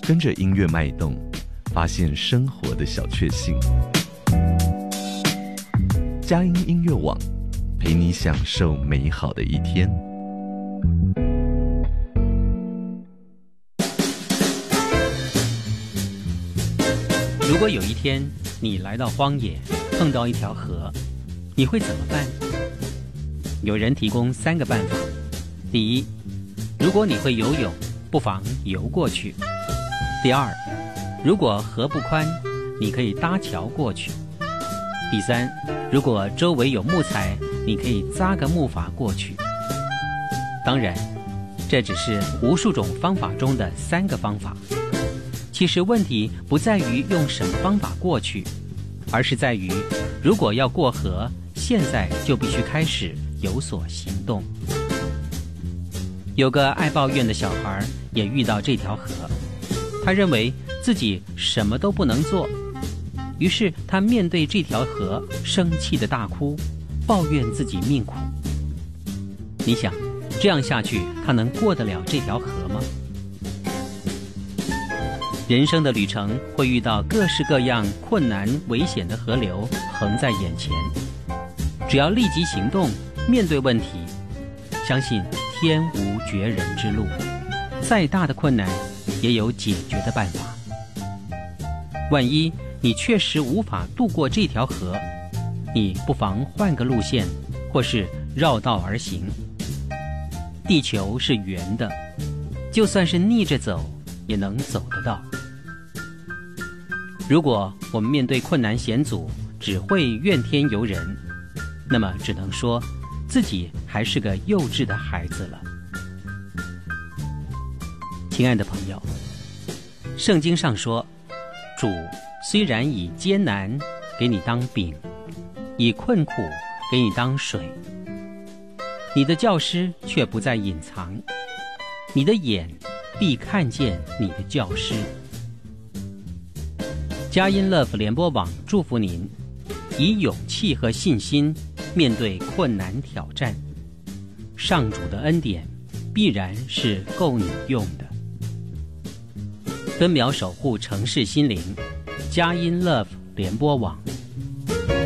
跟着音乐脉动，发现生活的小确幸。佳音音乐网，陪你享受美好的一天。 如果有一天你来到荒野，碰到一条河，你会怎么办？有人提供3个办法。第一，如果你会游泳，不妨游过去。第二，如果河不宽，你可以搭桥过去。第三，如果周围有木材，你可以扎个木筏过去。当然，这只是无数种方法中的3个方法。其实问题不在于用什么方法过去，而是在于如果要过河，现在就必须开始有所行动。有个爱抱怨的小孩也遇到这条河，他认为自己什么都不能做，于是他面对这条河生气的大哭，抱怨自己命苦。你想，这样下去他能过得了这条河吗？人生的旅程会遇到各式各样困难危险的河流横在眼前，只要立即行动，面对问题，相信天无绝人之路，再大的困难也有解决的办法。万一你确实无法渡过这条河，你不妨换个路线，或是绕道而行。地球是圆的，就算是逆着走也能走得到。如果我们面对困难险阻只会怨天尤人，那么只能说自己还是个幼稚的孩子了。亲爱的朋友，圣经上说，主虽然以艰难给你当饼，以困苦给你当水，你的教师却不再隐藏，你的眼必看见你的教师。佳音 Love 联播网祝福您，以勇气和信心面对困难挑战，上主的恩典必然是够你用的。分秒守护城市心灵，佳音 Love 联播网。